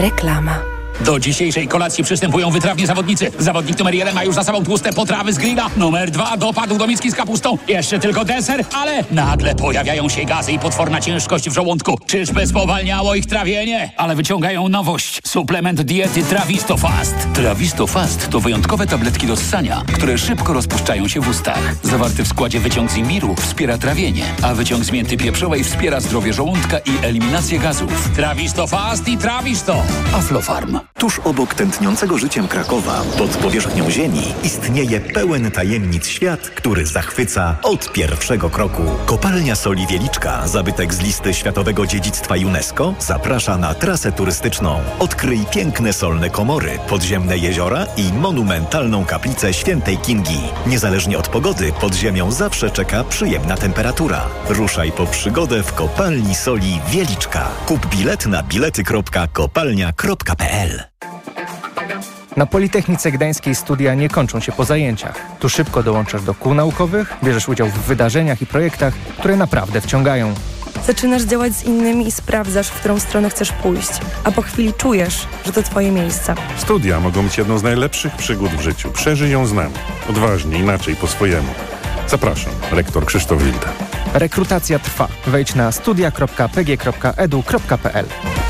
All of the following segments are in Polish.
Reklama. Do dzisiejszej kolacji przystępują wytrawni zawodnicy. Zawodnik numer 1 ma już za sobą tłuste potrawy z grilla. Numer 2 dopadł do miski z kapustą. Jeszcze tylko deser, ale nagle pojawiają się gazy i potworna ciężkość w żołądku. Czyżby spowalniało ich trawienie? Ale wyciągają nowość. Suplement diety Trawisto Fast. Trawisto Fast to wyjątkowe tabletki do ssania, które szybko rozpuszczają się w ustach. Zawarty w składzie wyciąg z imbiru wspiera trawienie, a wyciąg z mięty pieprzowej wspiera zdrowie żołądka i eliminację gazów. Trawisto Fast i Trawisto. Aflofarm. Tuż obok tętniącego życiem Krakowa, pod powierzchnią ziemi, istnieje pełen tajemnic świat, który zachwyca od pierwszego kroku. Kopalnia Soli Wieliczka, zabytek z listy Światowego Dziedzictwa UNESCO, zaprasza na trasę turystyczną. Odkryj piękne solne komory, podziemne jeziora i monumentalną kaplicę Świętej Kingi. Niezależnie od pogody, pod ziemią zawsze czeka przyjemna temperatura. Ruszaj po przygodę w Kopalni Soli Wieliczka. Kup bilet na bilety.kopalnia.pl. Na Politechnice Gdańskiej studia nie kończą się po zajęciach. Tu szybko dołączasz do kół naukowych, bierzesz udział w wydarzeniach i projektach, które naprawdę wciągają. Zaczynasz działać z innymi i sprawdzasz, w którą stronę chcesz pójść. A po chwili czujesz, że to twoje miejsce. Studia mogą być jedną z najlepszych przygód w życiu. Przeżyj ją z nami. Odważnie, inaczej, po swojemu. Zapraszam, rektor Krzysztof Wilde. Rekrutacja trwa. Wejdź na studia.pg.edu.pl.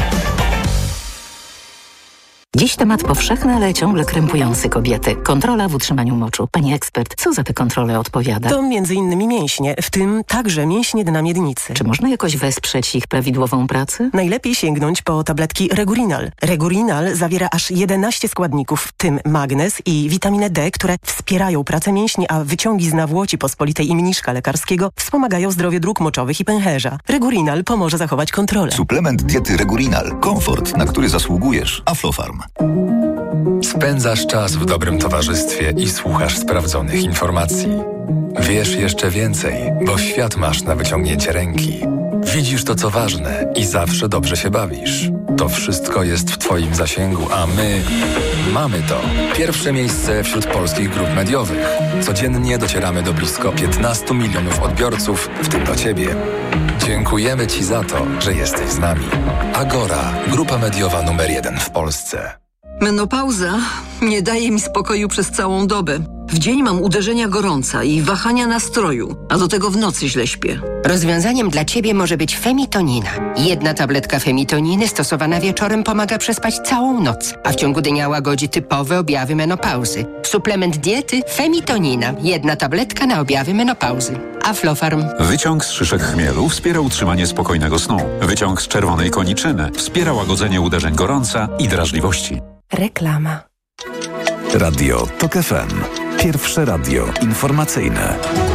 Dziś temat powszechny, ale ciągle krępujący kobiety. Kontrola w utrzymaniu moczu. Pani ekspert, co za te kontrole odpowiada? To m.in. mięśnie, w tym także mięśnie dna miednicy. Czy można jakoś wesprzeć ich prawidłową pracę? Najlepiej sięgnąć po tabletki Regurinal. Regurinal zawiera aż 11 składników, w tym magnez i witaminę D, które wspierają pracę mięśni, a wyciągi z nawłoci pospolitej i mniszka lekarskiego wspomagają zdrowie dróg moczowych i pęcherza. Regurinal pomoże zachować kontrolę. Suplement diety Regurinal. Komfort, na który zasługujesz. Aflofarm. Spędzasz czas w dobrym towarzystwie i słuchasz sprawdzonych informacji. Wiesz jeszcze więcej, bo świat masz na wyciągnięcie ręki. Widzisz to, co ważne i zawsze dobrze się bawisz. To wszystko jest w Twoim zasięgu, a my mamy to. Pierwsze miejsce wśród polskich grup mediowych. Codziennie docieramy do blisko 15 milionów odbiorców, w tym do Ciebie. Dziękujemy Ci za to, że jesteś z nami. Agora, grupa mediowa numer 1 w Polsce. Menopauza nie daje mi spokoju przez całą dobę. W dzień mam uderzenia gorąca i wahania nastroju, a do tego w nocy źle śpię. Rozwiązaniem dla Ciebie może być femitonina. Jedna tabletka femitoniny stosowana wieczorem pomaga przespać całą noc, a w ciągu dnia łagodzi typowe objawy menopauzy. Suplement diety femitonina. Jedna tabletka na objawy menopauzy. Aflofarm. Wyciąg z szyszek chmielu wspiera utrzymanie spokojnego snu. Wyciąg z czerwonej koniczyny wspiera łagodzenie uderzeń gorąca i drażliwości. Reklama. Radio TOK FM. Pierwsze radio informacyjne.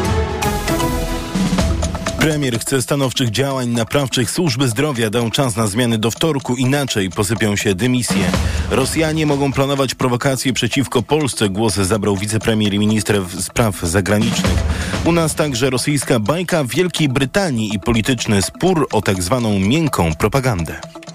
Premier chce stanowczych działań naprawczych służby zdrowia. Dał czas na zmiany do wtorku, inaczej posypią się dymisje. Rosjanie mogą planować prowokacje przeciwko Polsce. Głos zabrał wicepremier i minister spraw zagranicznych. U nas także rosyjska bajka w Wielkiej Brytanii i polityczny spór o tak zwaną miękką propagandę.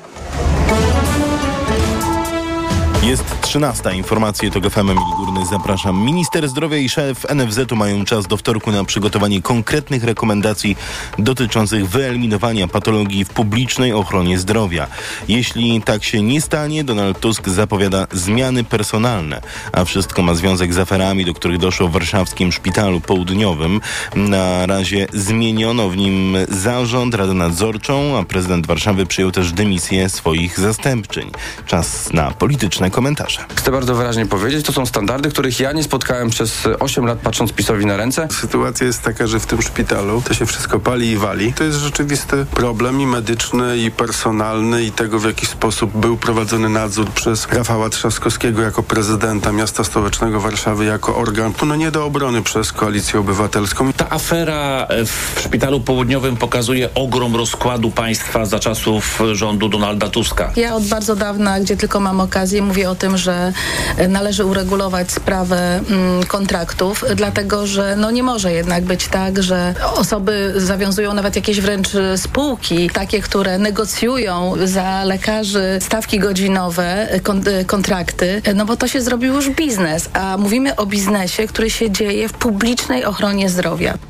Jest 13. Informacje TOK FM. Emil Górny, zapraszam. Minister zdrowia i szef NFZ-u mają czas do wtorku na przygotowanie konkretnych rekomendacji dotyczących wyeliminowania patologii w publicznej ochronie zdrowia. Jeśli tak się nie stanie, Donald Tusk zapowiada zmiany personalne, a wszystko ma związek z aferami, do których doszło w warszawskim szpitalu południowym. Na razie zmieniono w nim zarząd, radę nadzorczą, a prezydent Warszawy przyjął też dymisję swoich zastępczyń. Czas na polityczne komentarze. Chcę bardzo wyraźnie powiedzieć, to są standardy, których ja nie spotkałem przez 8 lat, patrząc PiS-owi na ręce. Sytuacja jest taka, że w tym szpitalu to się wszystko pali i wali. To jest rzeczywisty problem i medyczny, i personalny, i tego, w jaki sposób był prowadzony nadzór przez Rafała Trzaskowskiego jako prezydenta miasta stołecznego Warszawy, jako organ, no nie do obrony przez Koalicję Obywatelską. Ta afera w szpitalu południowym pokazuje ogrom rozkładu państwa za czasów rządu Donalda Tuska. Ja od bardzo dawna, gdzie tylko mam okazję, mówię o tym, że należy uregulować sprawę kontraktów, dlatego że nie może jednak być tak, że osoby zawiązują nawet jakieś wręcz spółki, takie, które negocjują za lekarzy stawki godzinowe, kontrakty, bo to się zrobił już biznes, a mówimy o biznesie, który się dzieje w publicznej ochronie zdrowia.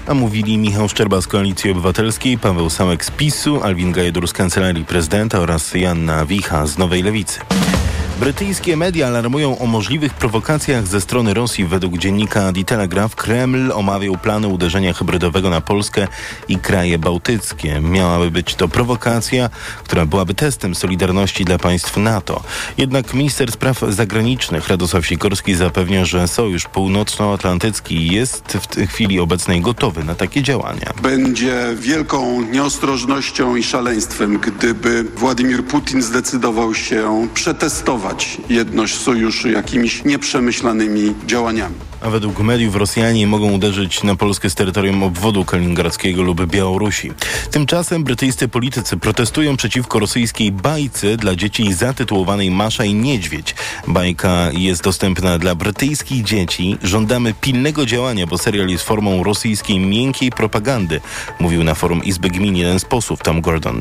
A mówili Michał Szczerba z Koalicji Obywatelskiej, Paweł Sałek z PiS-u, Alwin Gajedur z Kancelarii Prezydenta oraz Joanna Wicha z Nowej Lewicy. Brytyjskie media alarmują o możliwych prowokacjach ze strony Rosji. Według dziennika The Telegraph Kreml omawiał plany uderzenia hybrydowego na Polskę i kraje bałtyckie. Miałaby być to prowokacja, która byłaby testem solidarności dla państw NATO. Jednak minister spraw zagranicznych Radosław Sikorski zapewnia, że Sojusz Północnoatlantycki jest w chwili obecnej gotowy na takie działania. Będzie wielką nieostrożnością i szaleństwem, gdyby Władimir Putin zdecydował się przetestować jedność sojuszu jakimiś nieprzemyślanymi działaniami. A według mediów Rosjanie mogą uderzyć na Polskę z terytorium obwodu kaliningradzkiego lub Białorusi. Tymczasem brytyjscy politycy protestują przeciwko rosyjskiej bajce dla dzieci zatytułowanej Masza i Niedźwiedź. Bajka jest dostępna dla brytyjskich dzieci. Żądamy pilnego działania, bo serial jest formą rosyjskiej miękkiej propagandy, mówił na forum Izby Gmin jeden z posłów Tom Gordon.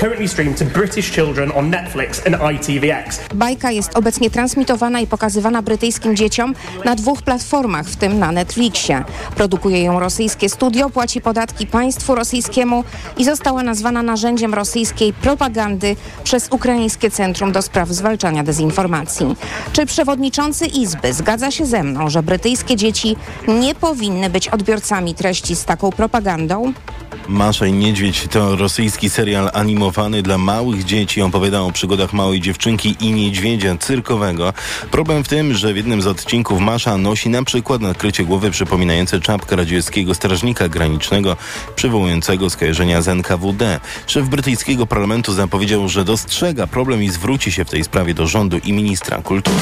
Bajka jest obecnie transmitowana i pokazywana brytyjskim dzieciom na 2 platformach, w tym na Netflixie. Produkuje ją rosyjskie studio, płaci podatki państwu rosyjskiemu i została nazwana narzędziem rosyjskiej propagandy przez Ukraińskie Centrum do Spraw Zwalczania Dezinformacji. Czy przewodniczący Izby zgadza się ze mną, że brytyjskie dzieci nie powinny być odbiorcami treści z taką propagandą? Masza i Niedźwiedź to rosyjski serial animowany dla małych dzieci. Opowiada o przygodach małej dziewczynki i niedźwiedzia cyrkowego. Problem w tym, że w jednym z odcinków Masza nosi na przykład nakrycie głowy przypominające czapkę radzieckiego strażnika granicznego, przywołującego skojarzenia z NKWD. Szef brytyjskiego parlamentu zapowiedział, że dostrzega problem i zwróci się w tej sprawie do rządu i ministra kultury.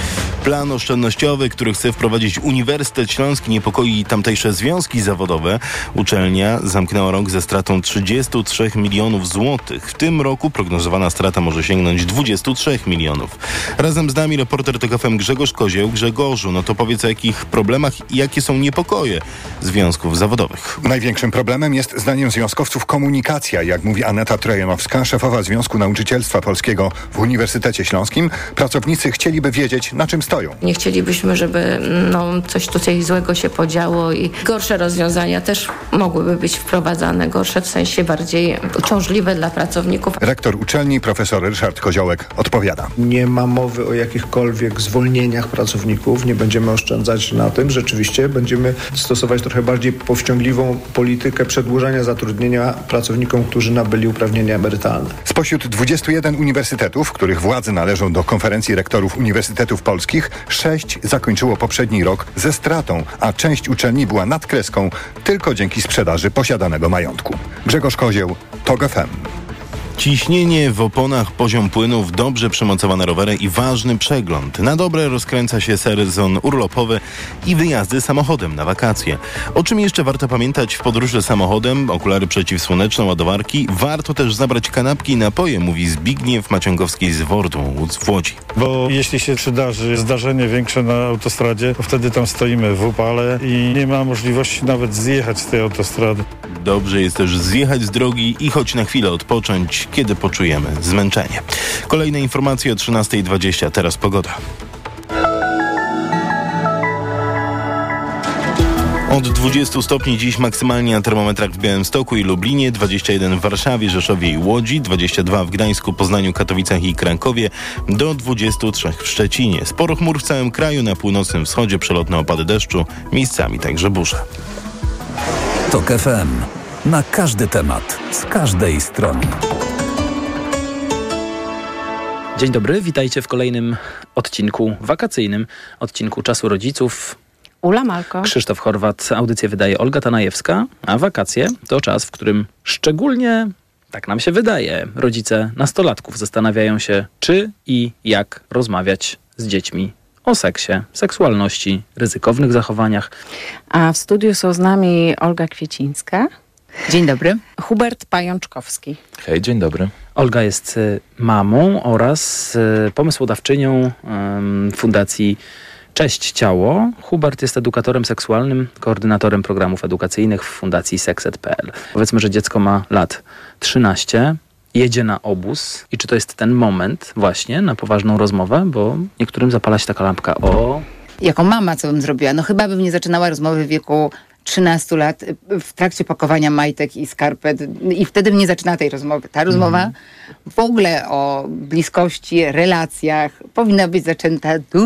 Plan oszczędnościowy, który chce wprowadzić Uniwersytet Śląski, niepokoi tamtejsze związki zawodowe. Uczelnia zamknęła rok ze stratą 33 milionów złotych. W tym roku prognozowana strata może sięgnąć 23 milionów. Razem z nami reporter TOK FM Grzegorz Kozieł. Grzegorzu, no to powiedz o jakich problemach i jakie są niepokoje związków zawodowych. Największym problemem jest zdaniem związkowców komunikacja, jak mówi Aneta Trojanowska, szefowa Związku Nauczycielstwa Polskiego w Uniwersytecie Śląskim. Pracownicy chcieliby wiedzieć, na czym stoją. Nie chcielibyśmy, żeby coś tutaj złego się podziało i gorsze rozwiązania też mogłyby być wprowadzane. Gorsze w sensie bardziej uciążliwe dla pracowników. Rektor uczelni, profesor Ryszard Koziołek odpowiada. Nie ma mowy o jakichkolwiek zwolnieniach pracowników. Nie będziemy oszczędzać na tym. Rzeczywiście będziemy stosować trochę bardziej powściągliwą politykę przedłużania zatrudnienia pracownikom, którzy nabyli uprawnienia emerytalne. Spośród 21 uniwersytetów, których władze należą do konferencji rektorów uniwersytetów polskich, 6 zakończyło poprzedni rok ze stratą, a część uczelni była nad kreską tylko dzięki sprzedaży posiadanego majątku. Grzegorz Kozieł, TOK FM. Ciśnienie w oponach, poziom płynów, dobrze przymocowane rowery i ważny przegląd. Na dobre rozkręca się sezon urlopowy i wyjazdy samochodem na wakacje. O czym jeszcze warto pamiętać w podróży samochodem? Okulary przeciwsłoneczne, ładowarki. Warto też zabrać kanapki i napoje, mówi Zbigniew Maciągowski z Wordu w Łodzi. Bo jeśli się przydarzy zdarzenie większe na autostradzie, to wtedy tam stoimy w upale i nie ma możliwości nawet zjechać z tej autostrady. Dobrze jest też zjechać z drogi i choć na chwilę odpocząć, kiedy poczujemy zmęczenie. Kolejne informacje o 13:20. Teraz pogoda. Od 20 stopni dziś maksymalnie na termometrach w Białymstoku i Lublinie, 21 w Warszawie, Rzeszowie i Łodzi, 22 w Gdańsku, Poznaniu, Katowicach i Krakowie, do 23 w Szczecinie. Sporo chmur w całym kraju, na północnym wschodzie przelotne opady deszczu, miejscami także burze. TOK FM. Na każdy temat, z każdej strony. Dzień dobry, witajcie w kolejnym odcinku wakacyjnym, odcinku Czasu Rodziców. Ula Malko. Krzysztof Horwat, audycję wydaje Olga Tanajewska, a wakacje to czas, w którym szczególnie, tak nam się wydaje, rodzice nastolatków zastanawiają się, czy i jak rozmawiać z dziećmi o seksie, seksualności, ryzykownych zachowaniach. A w studiu są z nami Olga Kwiecińska. Dzień dobry. Hubert Pajączkowski. Hej, dzień dobry. Olga jest mamą oraz pomysłodawczynią Fundacji Cześć Ciało. Hubert jest edukatorem seksualnym, koordynatorem programów edukacyjnych w Fundacji Sexed.pl. Powiedzmy, że dziecko ma lat 13, jedzie na obóz i czy to jest ten moment właśnie na poważną rozmowę, bo niektórym zapala się taka lampka. Jako mama co bym zrobiła? No chyba bym nie zaczynała rozmowy w wieku 13 lat w trakcie pakowania majtek i skarpet i wtedy mnie zaczyna tej rozmowy. Ta rozmowa w ogóle o bliskości, relacjach powinna być zaczęta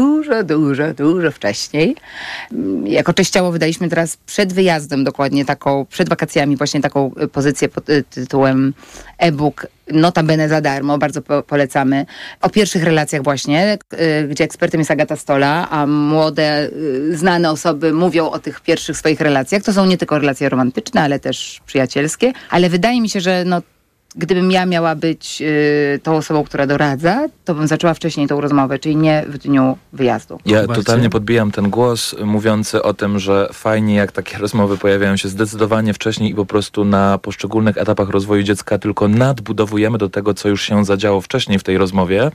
dużo wcześniej. Jako teściowo wydaliśmy teraz przed wyjazdem dokładnie przed wakacjami właśnie taką pozycję pod tytułem e-book notabene za darmo, bardzo polecamy. O pierwszych relacjach właśnie, gdzie ekspertem jest Agata Stola, a młode, znane osoby mówią o tych pierwszych swoich relacjach. To są nie tylko relacje romantyczne, ale też przyjacielskie. Ale wydaje mi się, że gdybym ja miała być tą osobą, która doradza, to bym zaczęła wcześniej tą rozmowę, czyli nie w dniu wyjazdu. Ja totalnie podbijam ten głos mówiący o tym, że fajnie jak takie rozmowy pojawiają się zdecydowanie wcześniej i po prostu na poszczególnych etapach rozwoju dziecka tylko nadbudowujemy do tego, co już się zadziało wcześniej w tej rozmowie.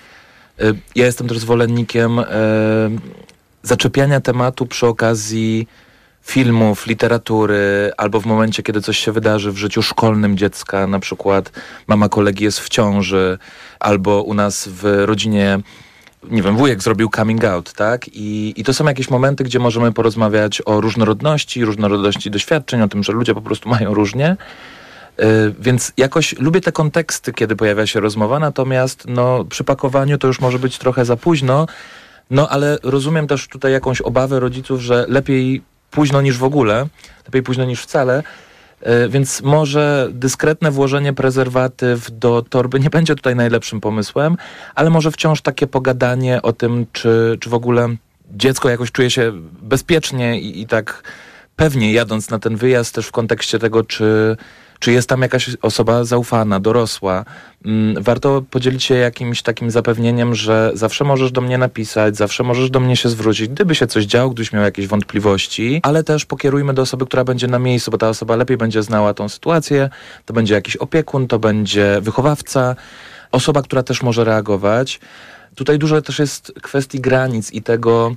Ja jestem też zwolennikiem zaczepiania tematu przy okazji filmów, literatury, albo w momencie, kiedy coś się wydarzy w życiu szkolnym dziecka, na przykład mama kolegi jest w ciąży, albo u nas w rodzinie, nie wiem, wujek zrobił coming out, tak? I to są jakieś momenty, gdzie możemy porozmawiać o różnorodności doświadczeń, o tym, że ludzie po prostu mają różnie. Więc jakoś lubię te konteksty, kiedy pojawia się rozmowa, natomiast przy pakowaniu to już może być trochę za późno, ale rozumiem też tutaj jakąś obawę rodziców, że lepiej późno niż w ogóle, lepiej późno niż wcale, więc może dyskretne włożenie prezerwatyw do torby nie będzie tutaj najlepszym pomysłem, ale może wciąż takie pogadanie o tym, czy w ogóle dziecko jakoś czuje się bezpiecznie i tak pewnie jadąc na ten wyjazd też w kontekście tego, czy jest tam jakaś osoba zaufana, dorosła. Warto podzielić się jakimś takim zapewnieniem, że zawsze możesz do mnie napisać, zawsze możesz do mnie się zwrócić, gdyby się coś działo, gdybyś miał jakieś wątpliwości, ale też pokierujmy do osoby, która będzie na miejscu, bo ta osoba lepiej będzie znała tą sytuację, to będzie jakiś opiekun, to będzie wychowawca, osoba, która też może reagować. Tutaj dużo też jest kwestii granic i tego,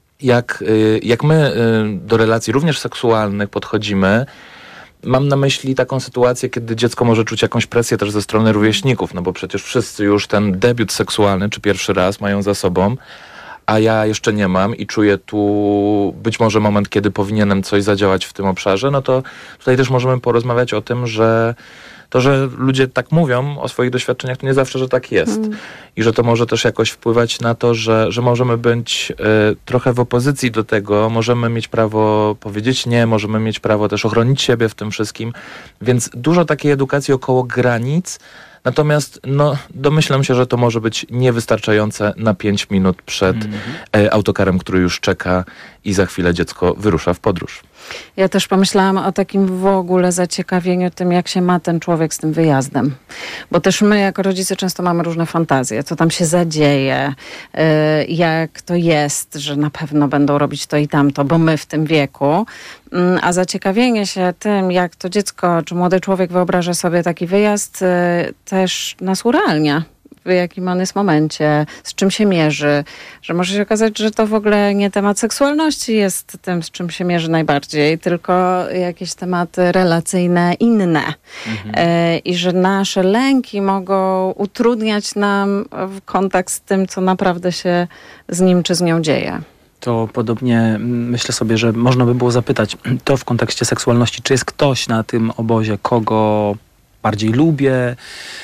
jak my do relacji również seksualnych podchodzimy. Mam na myśli taką sytuację, kiedy dziecko może czuć jakąś presję też ze strony rówieśników, bo przecież wszyscy już ten debiut seksualny, czy pierwszy raz mają za sobą, a ja jeszcze nie mam i czuję tu być może moment, kiedy powinienem coś zadziałać w tym obszarze, to tutaj też możemy porozmawiać o tym, że to, że ludzie tak mówią o swoich doświadczeniach, to nie zawsze, że tak jest. I że to może też jakoś wpływać na to, że możemy być trochę w opozycji do tego, możemy mieć prawo powiedzieć nie, możemy mieć prawo też ochronić siebie w tym wszystkim. Więc dużo takiej edukacji około granic, natomiast domyślam się, że to może być niewystarczające na 5 minut przed autokarem, który już czeka i za chwilę dziecko wyrusza w podróż. Ja też pomyślałam o takim w ogóle zaciekawieniu tym, jak się ma ten człowiek z tym wyjazdem. Bo też my jako rodzice często mamy różne fantazje, co tam się zadzieje, jak to jest, że na pewno będą robić to i tamto, bo my w tym wieku. A zaciekawienie się tym, jak to dziecko czy młody człowiek wyobraża sobie taki wyjazd, też nas urealnia. W jakim on jest momencie, z czym się mierzy, że może się okazać, że to w ogóle nie temat seksualności jest tym, z czym się mierzy najbardziej, tylko jakieś tematy relacyjne inne. I że nasze lęki mogą utrudniać nam kontakt z tym, co naprawdę się z nim czy z nią dzieje. To podobnie myślę sobie, że można by było zapytać to w kontekście seksualności, czy jest ktoś na tym obozie, kogo bardziej lubię,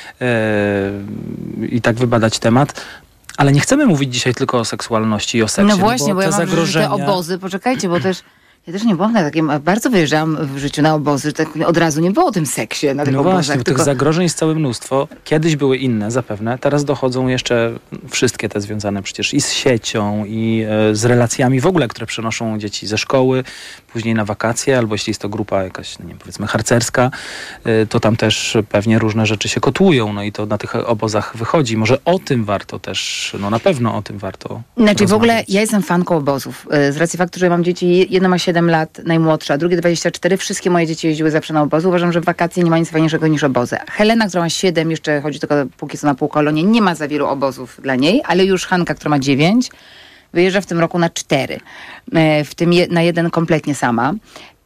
i tak wybadać temat. Ale nie chcemy mówić dzisiaj tylko o seksualności i o seksie. No właśnie, bo ja mam zagrożenia... te obozy. Poczekajcie, bo też ja też nie byłam na takim, bardzo wyjeżdżałam w życiu na obozy, tak od razu nie było o tym seksie na tych obozach. Właśnie, tych zagrożeń jest całe mnóstwo. Kiedyś były inne zapewne, teraz dochodzą jeszcze wszystkie te związane przecież i z siecią, i z relacjami w ogóle, które przenoszą dzieci ze szkoły, później na wakacje, albo jeśli jest to grupa jakaś, powiedzmy harcerska, to tam też pewnie różne rzeczy się kotłują, i to na tych obozach wychodzi. Może o tym warto też, na pewno o tym warto w ogóle ja jestem fanką obozów. Z racji faktu, że mam dzieci, jedno ma 7 lat, najmłodsza, a drugie 24. Wszystkie moje dzieci jeździły zawsze na obozy. Uważam, że w wakacje nie ma nic fajniejszego niż obozy. Helena, która ma 7, jeszcze chodzi tylko póki co na półkolonie, nie ma za wielu obozów dla niej, ale już Hanka, która ma 9, wyjeżdża w tym roku na 4. W tym na 1 kompletnie sama.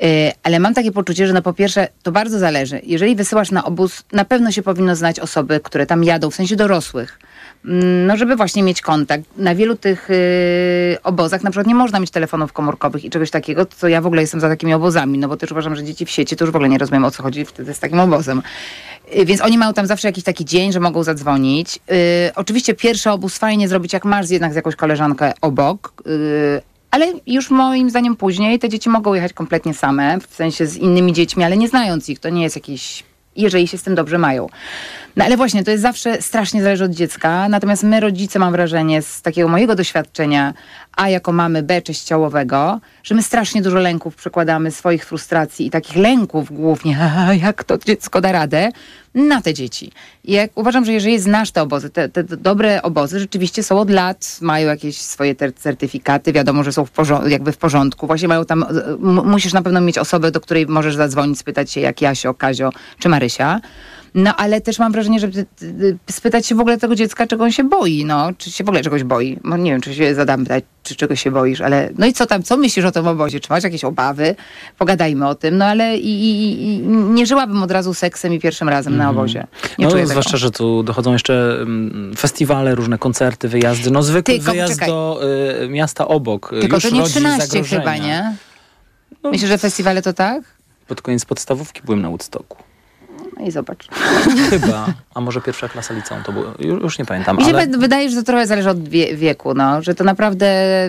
Ale mam takie poczucie, że po pierwsze to bardzo zależy. Jeżeli wysyłasz na obóz, na pewno się powinno znać osoby, które tam jadą, w sensie dorosłych. Żeby właśnie mieć kontakt. Na wielu tych obozach na przykład nie można mieć telefonów komórkowych i czegoś takiego, co ja w ogóle jestem za takimi obozami, bo też uważam, że dzieci w sieci to już w ogóle nie rozumiem, o co chodzi wtedy z takim obozem. Więc oni mają tam zawsze jakiś taki dzień, że mogą zadzwonić. Oczywiście pierwszy obóz fajnie zrobić, jak masz jednak z jakąś koleżankę obok, ale już moim zdaniem później te dzieci mogą jechać kompletnie same, w sensie z innymi dziećmi, ale nie znając ich. To nie jest jakiś... jeżeli się z tym dobrze mają. No ale właśnie, to jest zawsze strasznie zależy od dziecka, natomiast my rodzice, mam wrażenie, z takiego mojego doświadczenia, A jako mamy, B częściałowego, że my strasznie dużo lęków przekładamy, swoich frustracji i takich lęków głównie, jak to dziecko da radę, na te dzieci. I uważam, że jeżeli znasz te obozy, te dobre obozy rzeczywiście są od lat, mają jakieś swoje certyfikaty, wiadomo, że są jakby w porządku. Właśnie mają tam, musisz na pewno mieć osobę, do której możesz zadzwonić, spytać się jak Jasio, Kazio czy Marysia. No ale też mam wrażenie, że spytać się w ogóle tego dziecka, czego on się boi, czy się w ogóle czegoś boi. Nie wiem, czy się zadam pytać, czy czegoś się boisz, ale no i co tam, co myślisz o tym obozie? Czy masz jakieś obawy? Pogadajmy o tym, ale i nie żyłabym od razu seksem i pierwszym razem na obozie. Nie czuję tego. Zwłaszcza, że tu dochodzą jeszcze festiwale, różne koncerty, wyjazdy, zwykły wyjazd do miasta obok. Tylko już to nie rodzi 13 zagrożenia. chyba, nie? Myślisz, że festiwale to tak? Pod koniec podstawówki byłem na Woodstocku. No i zobacz. Chyba, a może pierwsza klasa liceum to było, już nie pamiętam. Mi się wydaje, że to trochę zależy od wieku, że to naprawdę...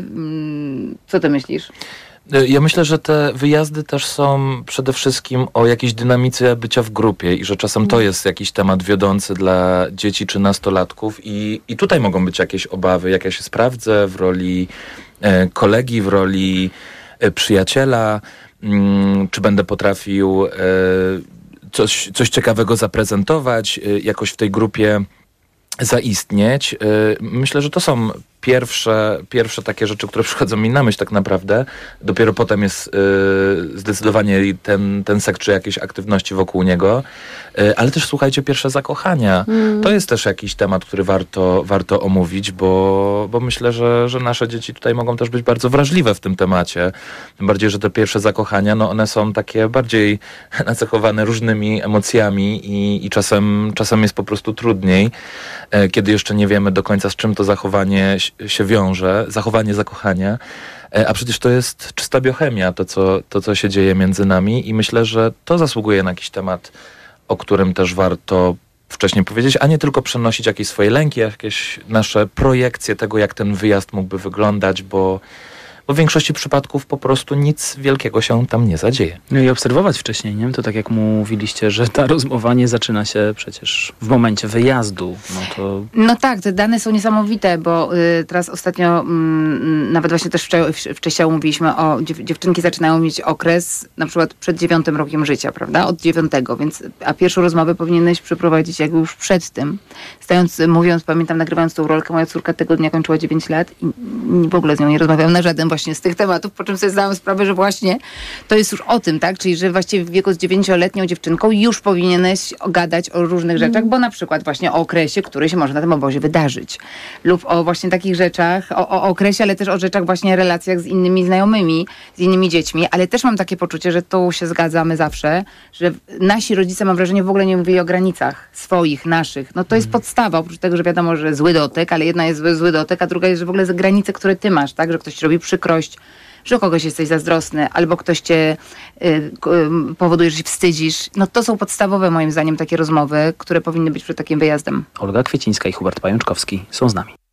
Co ty myślisz? Ja myślę, że te wyjazdy też są przede wszystkim o jakiejś dynamice bycia w grupie i że czasem to jest jakiś temat wiodący dla dzieci czy nastolatków i tutaj mogą być jakieś obawy, jak ja się sprawdzę w roli kolegi, w roli przyjaciela, czy będę potrafił coś ciekawego zaprezentować, jakoś w tej grupie zaistnieć. Myślę, że to są pierwsze takie rzeczy, które przychodzą mi na myśl tak naprawdę. Dopiero potem jest zdecydowanie ten seks czy jakieś aktywności wokół niego. Ale też słuchajcie, pierwsze zakochania. To jest też jakiś temat, który warto omówić, bo myślę, że nasze dzieci tutaj mogą też być bardzo wrażliwe w tym temacie. Tym bardziej, że te pierwsze zakochania, one są takie bardziej nacechowane różnymi emocjami i czasem jest po prostu trudniej, kiedy jeszcze nie wiemy do końca, z czym to zachowanie się wiąże, zachowanie zakochania, a przecież to jest czysta biochemia, to co się dzieje między nami i myślę, że to zasługuje na jakiś temat, o którym też warto wcześniej powiedzieć, a nie tylko przenosić jakieś swoje lęki, jakieś nasze projekcje tego, jak ten wyjazd mógłby wyglądać, bo w większości przypadków po prostu nic wielkiego się tam nie zadzieje. No i obserwować wcześniej, nie? To tak jak mówiliście, że ta rozmowa nie zaczyna się przecież w momencie wyjazdu. No tak, te dane są niesamowite, bo teraz ostatnio nawet właśnie też wcześniej mówiliśmy o dziewczynki zaczynają mieć okres na przykład przed 9 rokiem życia, prawda? Od 9, więc a pierwszą rozmowę powinieneś przeprowadzić jakby już przed tym. Pamiętam nagrywając tą rolkę, moja córka tego dnia kończyła 9 lat i w ogóle z nią nie rozmawiałam na żaden właśnie z tych tematów, po czym sobie zdałam sprawę, że właśnie to jest już o tym, tak? Czyli, że właściwie w wieku z 9-letnią dziewczynką już powinieneś gadać o różnych rzeczach, bo na przykład właśnie o okresie, który się może na tym obozie wydarzyć. Lub o właśnie takich rzeczach, o okresie, ale też o rzeczach właśnie relacjach z innymi znajomymi, z innymi dziećmi, ale też mam takie poczucie, że tu się zgadzamy zawsze, że nasi rodzice, mam wrażenie, w ogóle nie mówili o granicach swoich, naszych. No to jest podstawa, oprócz tego, że wiadomo, że zły dotyk, ale jedna jest zły dotyk, a druga jest, że w ogóle granice, które ty masz, tak? Że ktoś ci robi przykrość, że o kogoś jesteś zazdrosny, albo ktoś cię powoduje, że się wstydzisz. No to są podstawowe, moim zdaniem, takie rozmowy, które powinny być przed takim wyjazdem. Olga Kwiecińska i Hubert Pajączkowski są z nami.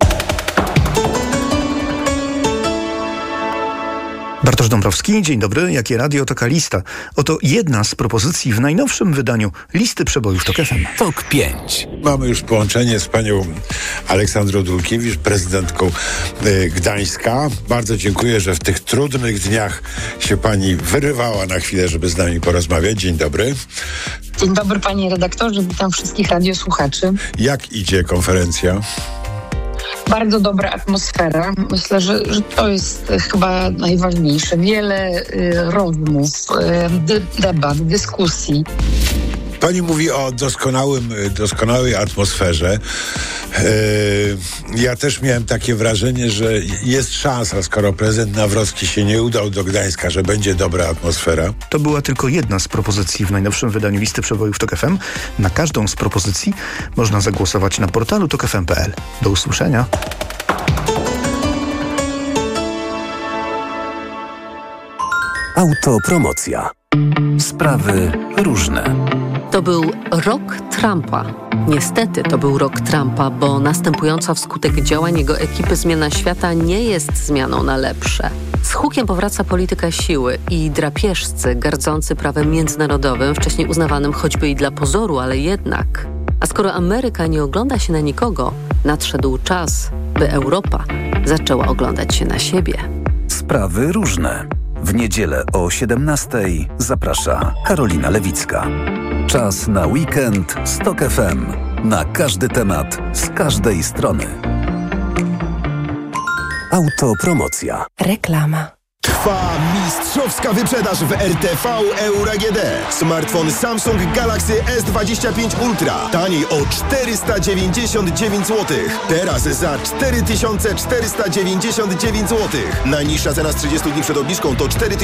Bartosz Dąbrowski, dzień dobry. Jakie radio, taka lista. Oto jedna z propozycji w najnowszym wydaniu listy przebojów TOK FM. TOK 5. Mamy już połączenie z panią Aleksandrą Dulkiewicz, prezydentką Gdańska. Bardzo dziękuję, że w tych trudnych dniach się pani wyrywała na chwilę, żeby z nami porozmawiać. Dzień dobry. Dzień dobry, panie redaktorze. Witam wszystkich radiosłuchaczy. Jak idzie konferencja? Bardzo dobra atmosfera. Myślę, że to jest chyba najważniejsze. Wiele rozmów, debat, dyskusji. Pani mówi o doskonałej atmosferze. Ja też miałem takie wrażenie, że jest szansa, skoro prezydent Nawrocki się nie udał do Gdańska, że będzie dobra atmosfera. To była tylko jedna z propozycji w najnowszym wydaniu listy przebojów TOK FM. Na każdą z propozycji można zagłosować na portalu tokfm.pl. Do usłyszenia. Autopromocja. Sprawy różne. To był rok Trumpa. Niestety to był rok Trumpa, bo następująca wskutek działań jego ekipy zmiana świata nie jest zmianą na lepsze. Z hukiem powraca polityka siły i drapieżcy gardzący prawem międzynarodowym, wcześniej uznawanym choćby i dla pozoru, ale jednak. A skoro Ameryka nie ogląda się na nikogo, nadszedł czas, by Europa zaczęła oglądać się na siebie. Sprawy różne. W niedzielę o 17:00 zaprasza Karolina Lewicka. Czas na weekend z TOK FM. Na każdy temat, z każdej strony. Autopromocja. Reklama. Trwa mistrzowska wyprzedaż w RTV Euro AGD. Smartfon Samsung Galaxy S25 Ultra. Taniej o 499 zł. Teraz za 4499 zł. Najniższa cena z 30 dni przed obniżką to 4000.